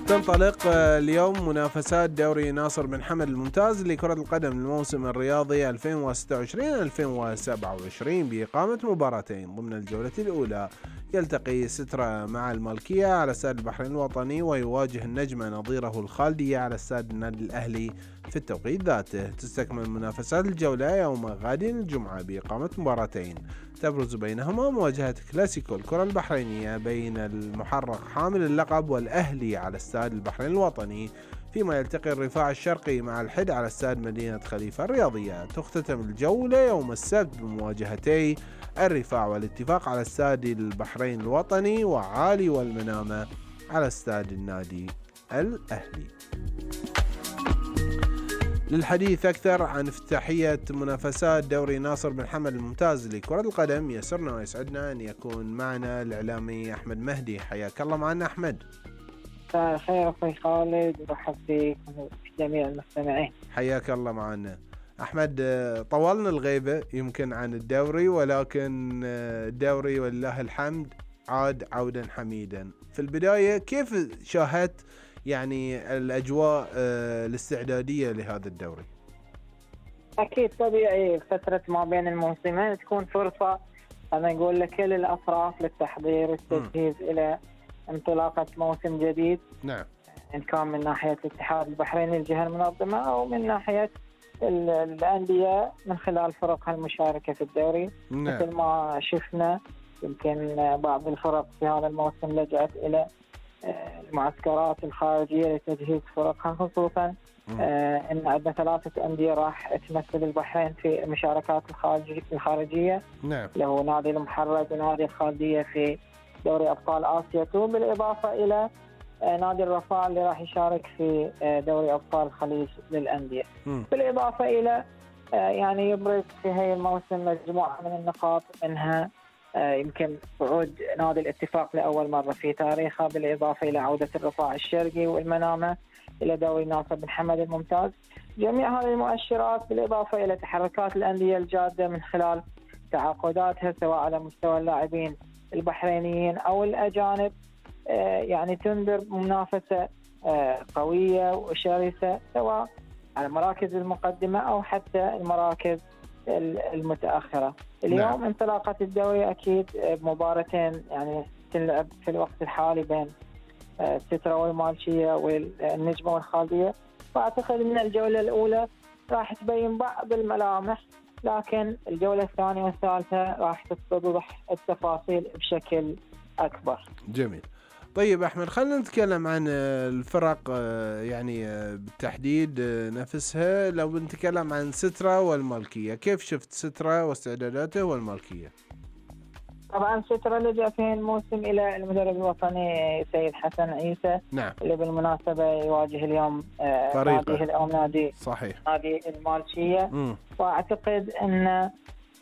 تنطلق اليوم منافسات دوري ناصر بن حمد الممتاز لكرة القدم الموسم الرياضي 2026-2027 بإقامة مباراتين. ضمن الجولة الأولى يلتقي سترة مع المالكية على استاد البحرين الوطني، ويواجه النجمة نظيره الخالدية على استاد النادي الأهلي في التوقيت ذاته. تستكمل منافسات الجولة يوم غد الجمعة بإقامة مباراتين تبرز بينهما مواجهة كلاسيكو الكرة البحرينية بين المحرق حامل اللقب والأهلي على استاد البحرين الوطني، فيما يلتقي الرفاع الشرقي مع الحد على استاد مدينة خليفة الرياضية. تختتم الجولة يوم السبت بمواجهتي الرفاع والاتفاق على استاد البحرين الوطني، وعالي والمنامة على استاد النادي الأهلي. للحديث أكثر عن افتتاحية منافسات دوري ناصر بن حمد الممتاز لكرة القدم يسرنا ويسعدنا أن يكون معنا الإعلامي أحمد مهدي. حياك الله معنا أحمد. خير أخوي خالد، ورحب فيك وفي جميع المستمعين. حياك الله معنا أحمد. طولنا الغيبة يمكن عن الدوري، ولكن الدوري والله الحمد عاد عودا حميدا. في البداية كيف شاهدت يعني الأجواء الاستعدادية لهذا الدوري؟ أكيد طبيعي فترة ما بين الموسمين تكون فرصة أنا أقول لكل الأطراف للتحضير والتجهيز إلى انطلاقة موسم جديد. نعم. إن كان من ناحية الاتحاد البحريني الجهة المنظمة، أو من ناحية الأندية من خلال فرقها المشاركة في الدوري. نعم. مثل ما شفنا يمكن بعض الفرق في هذا الموسم لجأت إلى المعسكرات الخارجية لتجهيز فرقها، خصوصا أن عندنا 3 أندية راح تمثل البحرين في المشاركات الخارجية. نعم. له نادي المحرق ونادي الخالدية في دوري أبطال آسيا 2، بالإضافة إلى نادي الرفاع اللي راح يشارك في دوري أبطال الخليج للأندية. بالإضافة إلى يعني يبرز في هاي الموسم مجموعة من النقاط، منها يمكن صعود نادي الاتفاق لأول مرة في تاريخه، بالإضافة إلى عودة الرفاع الشرقي والمنامة إلى دوري ناصر بن حمد الممتاز. جميع هذه المؤشرات بالإضافة إلى تحركات الأندية الجادة من خلال تعاقداتها سواء على مستوى اللاعبين البحرينيين أو الأجانب، يعني تنذر منافسة قوية وشرسة سواء على مراكز المقدمة أو حتى المراكز المتأخرة. اليوم انطلاقة الدوري أكيد بمباراتين يعني تلعب في الوقت الحالي بين سترة والمالشية والنجمة والخالدية، فأعتقد أن الجولة الأولى راح تبين بعض الملامح، لكن الجولة الثانية والثالثة راح تتضح التفاصيل بشكل أكبر. جميل. طيب أحمد، خلينا نتكلم عن الفرق يعني بالتحديد نفسها. لو نتكلم عن سترة والمالكية، كيف شفت سترة واستعداداته والمالكية؟ طبعا سترة لجأ في الموسم إلى المدرب الوطني سيد حسن عيسى. نعم. اللي بالمناسبة يواجه اليوم ناديه الأم نادي صحيح نادي المالشية. وأعتقد أن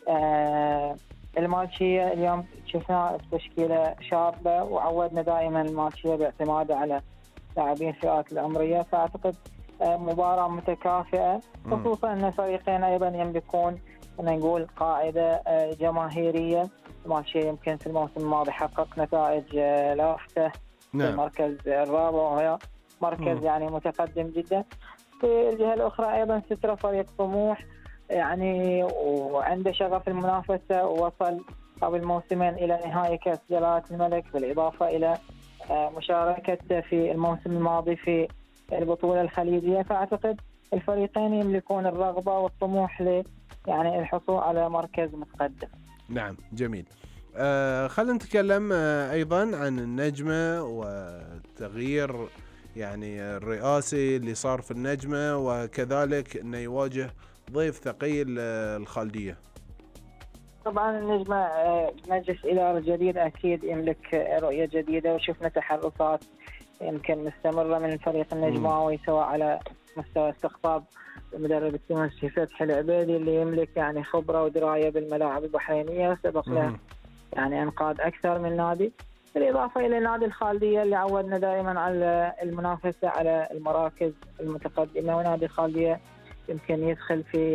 المالشية اليوم شفنا تشكيلة شابة، وعودنا دائما المالشية باعتماده على لاعبين فئات العمرية، فأعتقد مباراة متكافئة، خصوصا أن الفريقين أيضا يملكون نقول قاعدة جماهيرية. المالشية يمكن في الموسم الماضي حقق نتائج لافتة في المركز الرابع، وهي مركز يعني متقدم جدا. في الجهة الأخرى أيضا سترة فريق طموح يعني وعنده شغف المنافسة، ووصل قبل موسمين إلى نهائي كأس جلالة الملك، بالإضافة إلى مشاركته في الموسم الماضي في البطولة الخليجية. فأعتقد الفريقين يملكون الرغبة والطموح يعني الحصول على مركز متقدم. نعم. جميل. خلينا نتكلم أيضا عن النجمة والتغيير يعني الرئاسي اللي صار في النجمة، وكذلك أنه يواجه ضيف ثقيل الخالدية. طبعا النجمة مجلس إدارة جديد أكيد يملك رؤية جديدة، وشفنا تحركات يمكن مستمرة من الفريق النجماوي سواء على مستوى استقطاب المدرب التونسي فتحي العبيدي اللي يملك يعني خبرة ودراية بالملاعب البحرينية، وسبق له يعني انقاذ أكثر من نادي، بالإضافة إلى نادي الخالدية اللي عودنا دائما على المنافسة على المراكز المتقدمة. ونادي الخالدية يمكن يدخل في